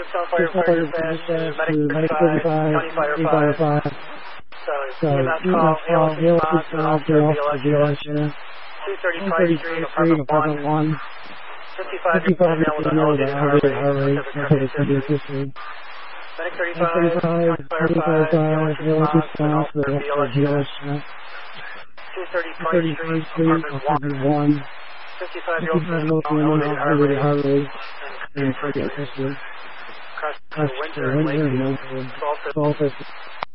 Town Firefighter Dispatch to Medic 35, County Fire 5. So, EMS call, ALC response to Officer BLS unit. 235 Street, Apartment 1. 55 is down with an elevated heart rate, Pacific Cardiac History. Medic 35, County Fire 5, ALC response to Officer BLS unit. 235 Street, Apartment 1. 55 elevated heart rate, and cardiac history. Cross to Windsor and Lakeview.